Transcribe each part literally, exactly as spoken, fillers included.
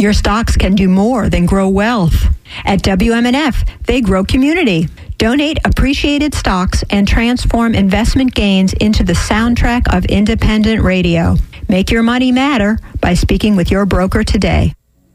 Your stocks can do more than grow wealth. At W M N F, they grow community. Donate appreciated stocks and transform investment gains into the soundtrack of independent radio. Make your money matter by speaking with your broker today.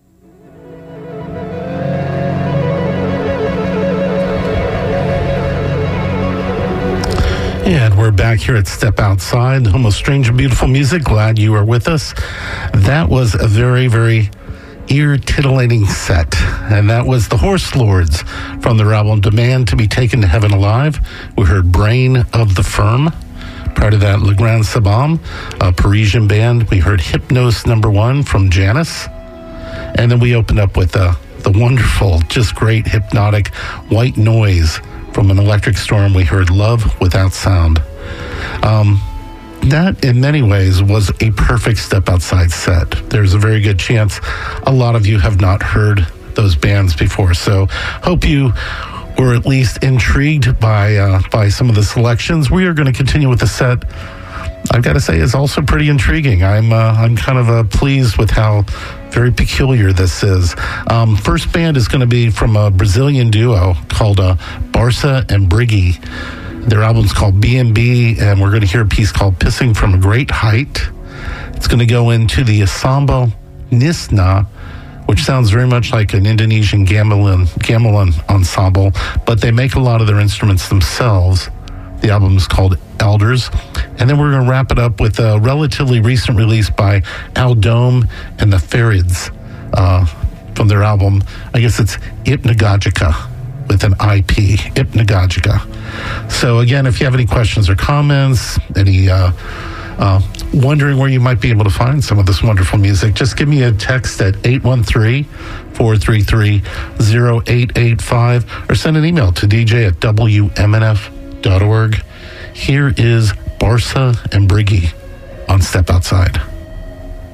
And we're back here at Step Outside, home of strange and beautiful music. Glad you are with us. That was a very, very ear-titillating set. And that was the Horse Lords from their album Demand to Be Taken to Heaven Alive. We heard Brain of the Firm. Prior to that, Le Grand Sabam, a Parisian band. We heard Hypnos Number One from Janus. And then we opened up with uh, the wonderful, just great, hypnotic White Noise. From An Electric Storm, we heard Love Without Sound. Um, that, in many ways, was a perfect Step Outside set. There's a very good chance a lot of you have not heard those bands before. So hope you were at least intrigued by uh, by some of the selections. We are going to continue with the set. I've got to say, is also pretty intriguing. I'm uh, I'm kind of uh, pleased with how very peculiar this is. Um, first band is going to be from a Brazilian duo called uh, Barça and Briggy. Their album's called B and B, and we're going to hear a piece called Pissing from a Great Height. It's going to go into the Ensemble Nisna, which sounds very much like an Indonesian gamelan, gamelan ensemble, but they make a lot of their instruments themselves. The album is called Elders. And then we're going to wrap it up with a relatively recent release by Al Dome and the Farids uh, from their album, I guess it's Hypnagogica with an I P, Hypnagogica. So again, if you have any questions or comments, any uh, uh, wondering where you might be able to find some of this wonderful music, just give me a text at eight one three, four three three, zero eight eight five or send an email to d j at w m n f dot org. Here is Barça and Briggy on Step Outside.